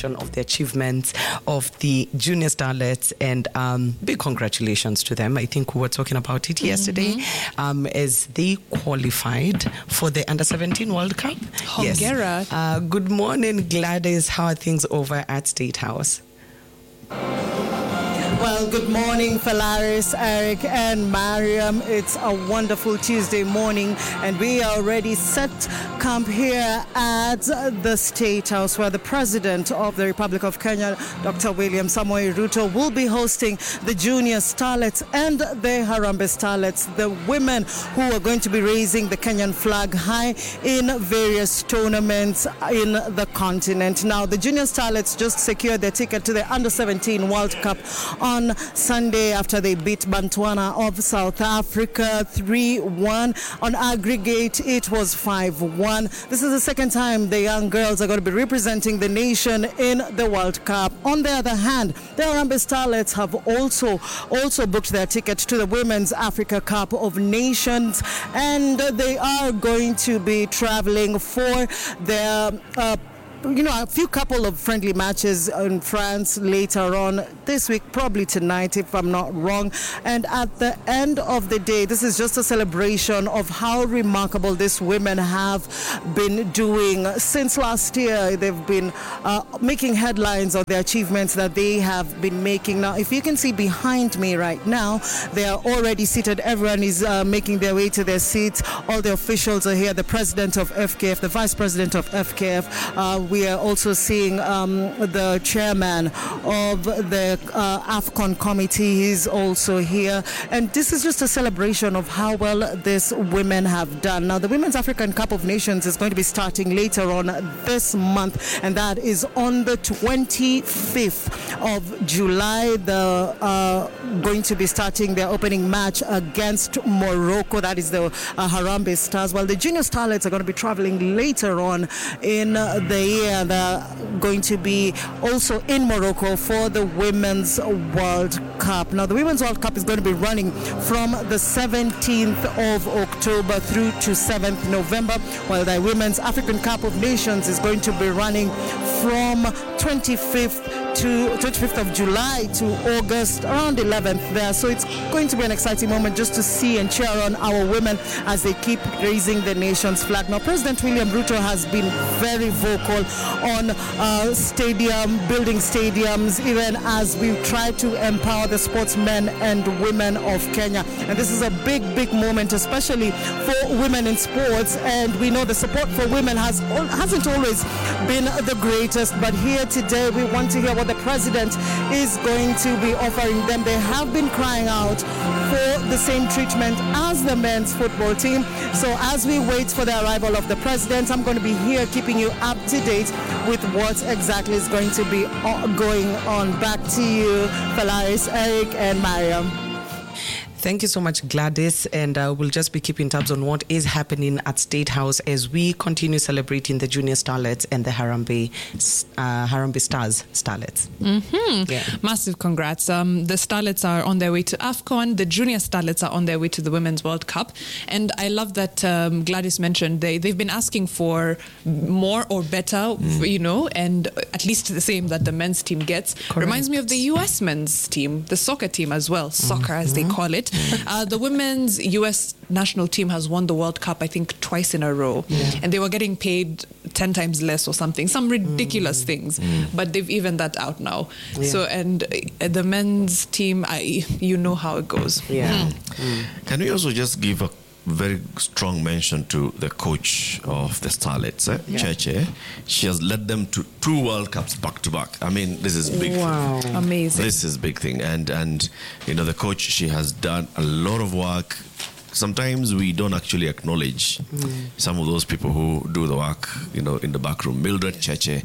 celebration of the achievements of the junior starlets, and big congratulations to them. I think we were talking about it yesterday as they qualified for the Under-17 World Cup. Yes. Good morning, Gladys. How are things over at State House? Well, good morning, Phalaris, Eric, and Mariam. It's a wonderful Tuesday morning, and we are already set camp here at the State House, where the President of the Republic of Kenya, Dr. William Samoei Ruto, will be hosting the junior starlets and the Harambee starlets, the women who are going to be raising the Kenyan flag high in various tournaments in the continent. Now, the junior starlets just secured their ticket to the Under-17 World Cup on Sunday after they beat Botswana of South Africa 3-1. On aggregate, it was 5-1. This is the second time the young girls are going to be representing the nation in the World Cup. On the other hand, the Harambee starlets have also booked their ticket to the Women's Africa Cup of Nations, and they are going to be traveling for their a few couple of friendly matches in France later on this week, probably tonight if I'm not wrong. And at the end of the day, this is just a celebration of how remarkable these women have been doing since last year. They've been making headlines on the achievements that they have been making. Now, if you can see behind me right now, they are already seated. Everyone is making their way to their seats. All the officials are here. The president of FKF, the vice president of FKF. We are also seeing the chairman of the AFCON committee. He's also here. And this is just a celebration of how well these women have done. Now, the Women's African Cup of Nations is going to be starting later on this month, and that is on the 25th of July. They're going to be starting their opening match against Morocco. That is the Harambee Stars. While the junior starlets are going to be traveling later on in the year. They're going to be also in Morocco for the Women's World Cup. Now, the Women's World Cup is going to be running from the 17th of October through to 7th November, while the Women's African Cup of Nations is going to be running from 25th of July to August, around 11th there. So it's going to be an exciting moment just to see and cheer on our women as they keep raising the nation's flag. Now, President William Ruto has been very vocal on building stadiums, even as we try to empower the sportsmen and women of Kenya. And this is a big moment, especially for women in sports. And we know the support for women hasn't always been the greatest, but here today we want to hear what the president is going to be offering them. They have been crying out for the same treatment as the men's football team. So as we wait for the arrival of the president, I'm going to be here keeping you up to date with what exactly is going to be going on. Back to you, Phalaris, Eric, and Mariam. Thank you so much, Gladys, and we'll just be keeping tabs on what is happening at State House as we continue celebrating the junior starlets and the Harambee Stars starlets. Yeah. Massive congrats. The starlets are on their way to AFCON. The junior starlets are on their way to the Women's World Cup. And I love that Gladys mentioned they've been asking for more or better, and at least the same that the men's team gets. Correct. Reminds me of the US men's team, the soccer team as well, soccer as they call it. The women's US national team has won the World Cup, I think, twice in a row. And they were getting paid 10 times less or something, some ridiculous things. But they've evened that out now. So, and the men's team, you know how it goes. Can we also just give a very strong mention to the coach of the Starlets, Cheche? She has led them to 2 World Cups back to back. I mean, this is big. Wow. Thing. Amazing. This is big thing. And the coach, she has done a lot of work. Sometimes we don't actually acknowledge some of those people who do the work, in the back room. Mildred Cheche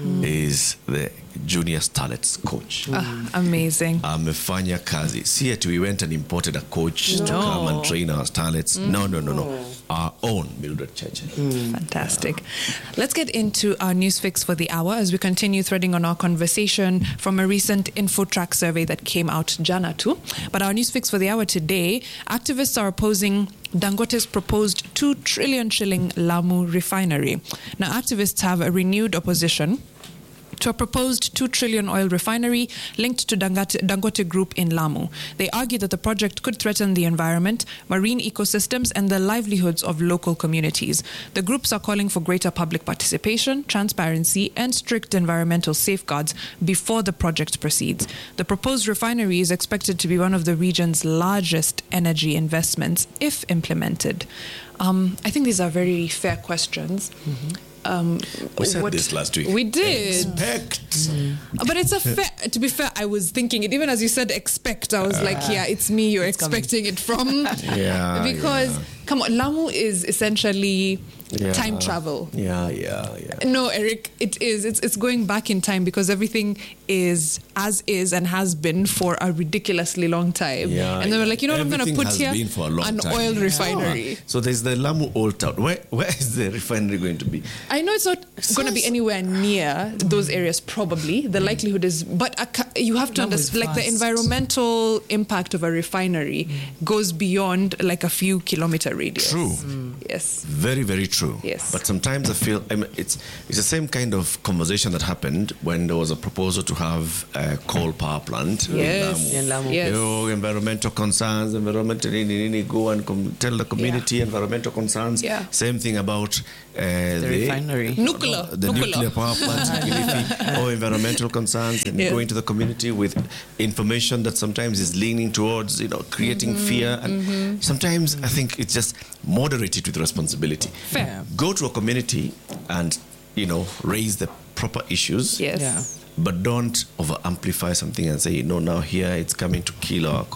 is the junior starlets coach. Amazing. Amefanya kazi. See it, we went and imported a coach to come and train our starlets. No. Our own Mildred Cheche. Fantastic. Let's get into our news fix for the hour as we continue threading on our conversation from a recent InfoTrack survey that came out Jana too. But our news fix for the hour today, activists are opposing Dangote's proposed 2 trillion shilling Lamu refinery. Now, activists have a renewed opposition to a proposed 2 trillion oil refinery linked to Dangote Group in Lamu. They argue that the project could threaten the environment, marine ecosystems, and the livelihoods of local communities. The groups are calling for greater public participation, transparency, and strict environmental safeguards before the project proceeds. The proposed refinery is expected to be one of the region's largest energy investments if implemented. I think these are very fair questions. We said this last week. We did. Expect. But it's a fair, to be fair, I was thinking it, even as you said expect, I was like, yeah, it's me you're expecting it from. Yeah. Because, come on, Lamu is essentially time travel. Yeah. No, Eric, it is. It's going back in time because everything is as is and has been for a ridiculously long time. Yeah, and they were like, you know what, I'm going to put here an oil refinery. So there's the Lamu Old Town. Where is the refinery going to be? I know it's not going to be anywhere near those areas, probably. The likelihood is, but you have to understand, like the environmental impact of a refinery goes beyond like a few kilometer radius. True. Yes. Very, very true. Yes. But sometimes I feel it's the same kind of conversation that happened when there was a proposal to have a coal power plant in Lamu. Yes. Environmental concerns, go and tell the community environmental concerns. Yeah. Same thing about the refinery. Nuclear power plant, or environmental concerns, and going to the community with information that sometimes is leaning towards, creating fear. And sometimes I think it's just moderate it with responsibility. Fair. Go to a community and, raise the proper issues. Yes. Yeah. But don't over-amplify something and say, now here it's coming to kill our...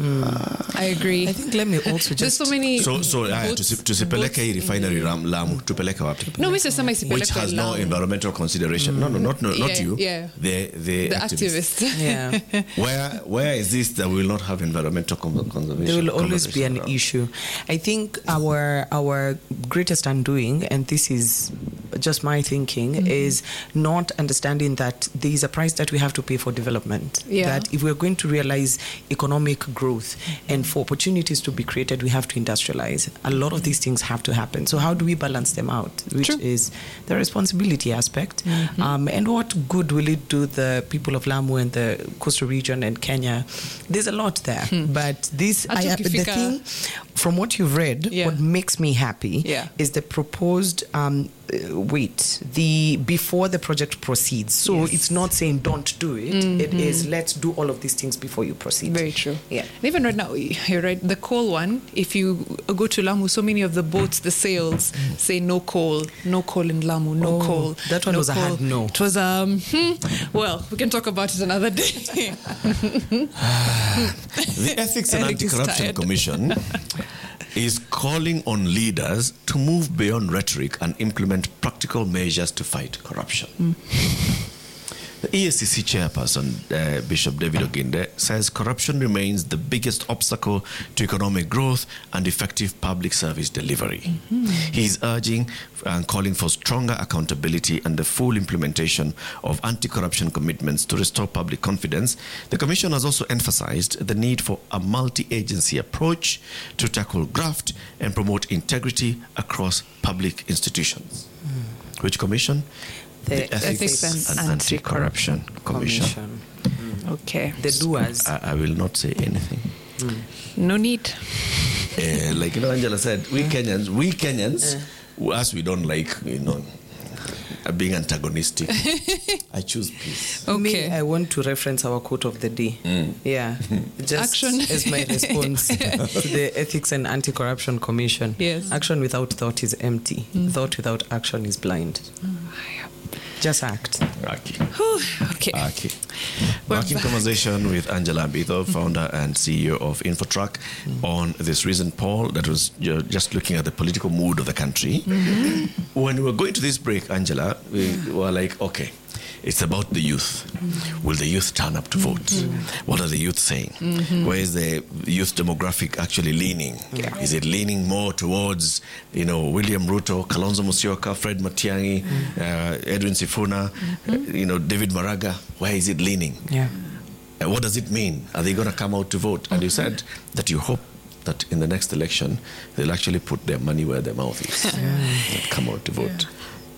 I agree. I think let me also just... There's so many... Tusipeleke hii refinery Lamu, tupeleke wapi? No, Mr. Sama isipeleke which has no environmental consideration. No, not you. Yeah. The activists. Yeah. Where is this that will not have environmental conservation? There will always be an issue. I think our greatest undoing, and this is just my thinking, is not understanding that there is a price that we have to pay for development. Yeah. That if we're going to realize economic growth and for opportunities to be created, we have to industrialize. A lot of these things have to happen. So how do we balance them out? Which is the responsibility aspect. And what good will it do the people of Lamu and the coastal region and Kenya? There's a lot there. But the thing, from what you've read, what makes me happy is the proposed before the project proceeds. So it's not saying don't do it. It is let's do all of these things before you proceed. Very true. Yeah. And even right now, you're right. The coal one, if you go to Lamu, so many of the boats, the sails say no coal in Lamu, no coal. That one was a hard no. It was well, we can talk about it another day. The Ethics and Anti-Corruption Commission is calling on leaders to move beyond rhetoric and implement practical measures to fight corruption. The EACC chairperson, Bishop David Oginde, says corruption remains the biggest obstacle to economic growth and effective public service delivery. He is urging and calling for stronger accountability and the full implementation of anti-corruption commitments to restore public confidence. The Commission has also emphasized the need for a multi-agency approach to tackle graft and promote integrity across public institutions. Which commission? The Ethics and Anti-Corruption Commission. Okay. The doers. I will not say anything. No need. Like Angela said, we Kenyans, as we don't like, being antagonistic. I choose peace. Okay. Me, I want to reference our quote of the day. Yeah. Just Action. as my response to the Ethics and Anti-Corruption Commission. Yes. Action without thought is empty. Thought without action is blind. Just act. Okay. Back in conversation with Angela Mbitho, founder and CEO of Infotrack, on this recent poll that was just looking at the political mood of the country. When we were going to this break, Angela, we were like, okay, it's about the youth. Will the youth turn up to vote? What are the youth saying? Where is the youth demographic actually leaning? Is it leaning more towards, William Ruto, Kalonzo Musyoka, Fred Matiang'i, Edwin Sifuna, David Maraga? Where is it leaning? Yeah. What does it mean? Are they going to come out to vote? And you said that you hope that in the next election, they'll actually put their money where their mouth is and come out to vote.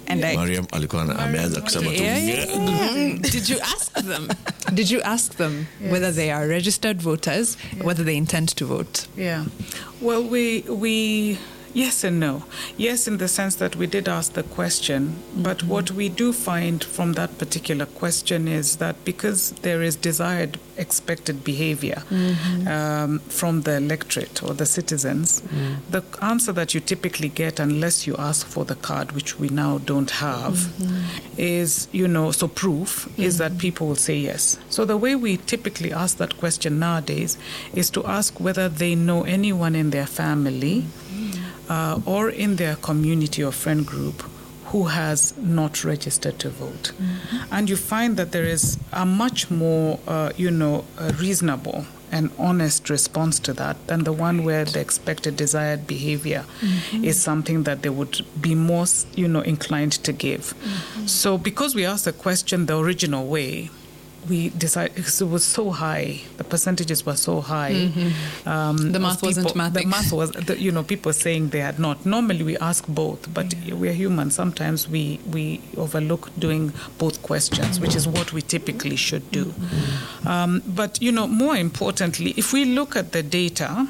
And Mariam alikuwa ameanza kusema tu. Did you ask them? Did you ask them whether they are registered voters, whether they intend to vote? Yeah. Well, we yes and no. Yes, in the sense that we did ask the question, but what we do find from that particular question is that because there is desired expected behavior from the electorate or the citizens, the answer that you typically get, unless you ask for the card, which we now don't have, is, so proof is that people will say yes. So the way we typically ask that question nowadays is to ask whether they know anyone in their family or in their community or friend group who has not registered to vote. And you find that there is a much more, reasonable and honest response to that than the one where the expected desired behavior is something that they would be more, inclined to give. So because we asked the question the original way, we decided, because it was so high, the percentages were so high. The math wasn't mathing. The math was, people saying they had not. Normally we ask both, but we're human. Sometimes we overlook doing both questions, which is what we typically should do. But, more importantly, if we look at the data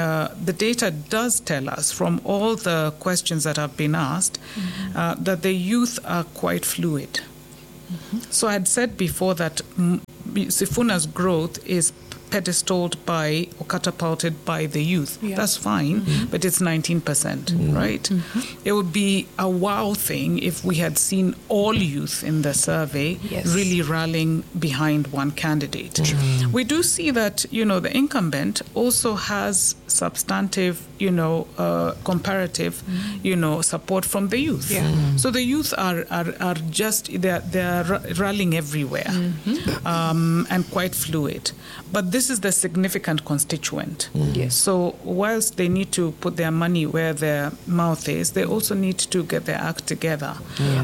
does tell us from all the questions that have been asked that the youth are quite fluid. So I had said before that Sifuna's growth is pedestaled by or catapulted by the youth. That's fine, but it's 19%, right? It would be a wow thing if we had seen all youth in the survey really rallying behind one candidate. We do see that, the incumbent also has substantive, comparative, support from the youth. So the youth are just, they're rallying everywhere and quite fluid. But this is the significant constituent. So whilst they need to put their money where their mouth is, they also need to get their act together.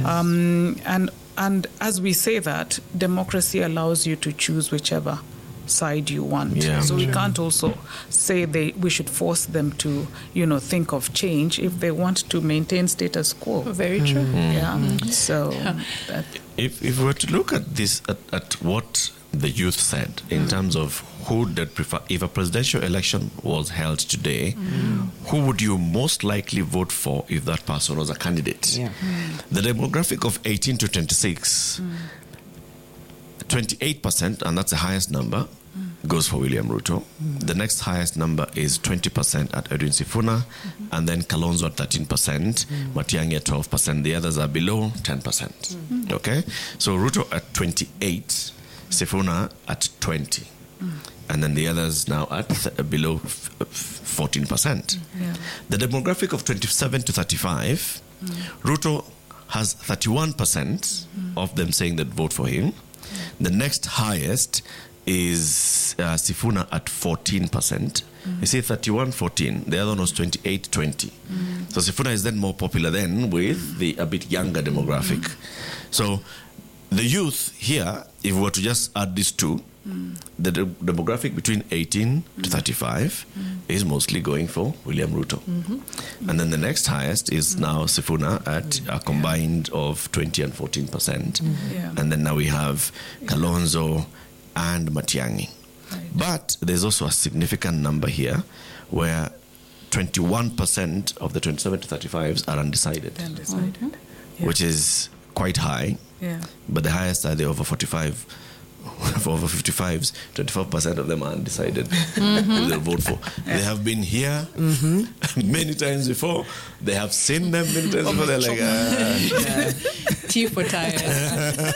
And as we say that, democracy allows you to choose whichever side you want. So we can't also say we should force them to, think of change if they want to maintain status quo. Very true. So if we were to look at this, at what the youth said in terms of who they'd prefer, if a presidential election was held today, who would you most likely vote for if that person was a candidate? The demographic of 18 to 26, 28%, and that's the highest number, goes for William Ruto. The next highest number is 20% at Edwin Sifuna, and then Kalonzo at 13%, Matiang'i at 12%. The others are below 10%. Okay? So Ruto at 28%. Sifuna at 20%, and then the others now at below 14%. The demographic of 27 to 35, Ruto has 31% of them saying that vote for him. The next highest is Sifuna at 14%. You see 31-14, the other one was 28-20. So Sifuna is then more popular then with the a bit younger demographic. So the youth here, if we were to just add these two, the demographic between 18 to 35 is mostly going for William Ruto. And then the next highest is now Sifuna at a combined of 20 and 14%. And then now we have Kalonzo and Matiang'i. But there's also a significant number here where 21% of the 27 to 35s are undecided. Which is quite high. But the highest are the over 45, for over 55s, 24% of them are undecided who they'll vote for. They have been here many times before. They have seen them many times before. They're like, Tea for tires.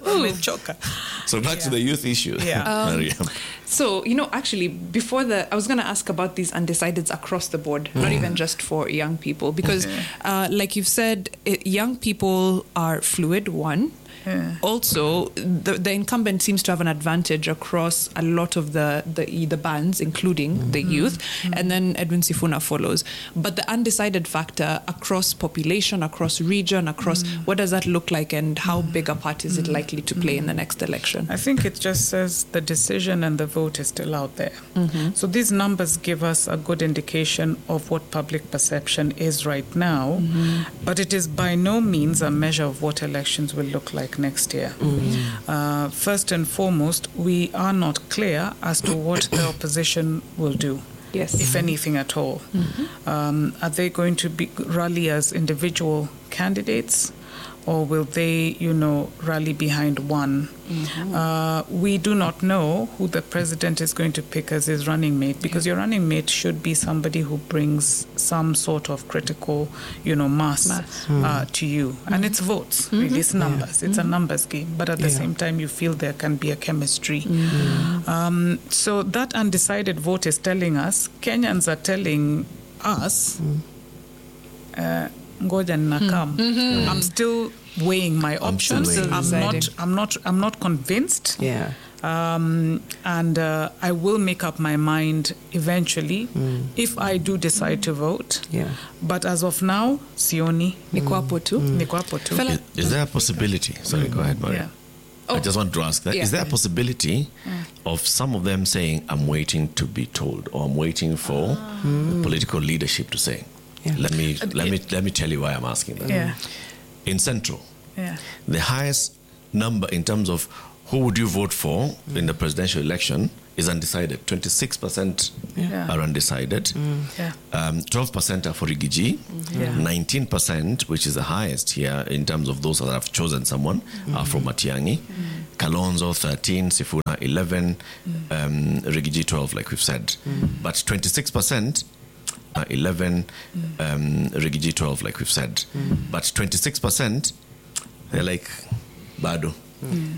So back to the youth issue. Mariam. So, actually, before I was going to ask about these undecideds across the board, not even just for young people, because like you've said, young people are fluid, one. Also, the incumbent seems to have an advantage across a lot of the bands, including the youth, and then Edwin Sifuna follows. But the undecided factor across population, across region, across what does that look like, and how big a part is it likely to play in the next election? I think it just says the decision and the vote is still out there. So these numbers give us a good indication of what public perception is right now, but it is by no means a measure of what elections will look like next year. First and foremost, we are not clear as to what the opposition will do. Yes. If anything at all. Are they going to rally as individual candidates, or will they, rally behind one? We do not know who the president is going to pick as his running mate, because your running mate should be somebody who brings some sort of critical, mass. To you. And it's votes, really. It's numbers. It's a numbers game. But at the same time, you feel there can be a chemistry. So that undecided vote is telling us, Kenyans are telling us, ngoja nakam. I'm still weighing my options. I'm not convinced. And I will make up my mind eventually if I do decide to vote. But as of now, sioni. Niko hapo tu. Is there a possibility? Sorry, go ahead, Maria. I just want to ask that. Is there a possibility of some of them saying, I'm waiting to be told, or I'm waiting for the political leadership to say? Let me tell you why I'm asking that. In Central, the highest number in terms of who would you vote for in the presidential election is undecided. 26% are undecided. 12% are for Rigiji. 19%, which is the highest here in terms of those that have chosen someone, are from Matiang'i. Kalonzo 13, Sifuna 11, Rigiji 12, like we've said. But 26%, 11, Rigiji 12, like we've said. But 26%, they're like, bado.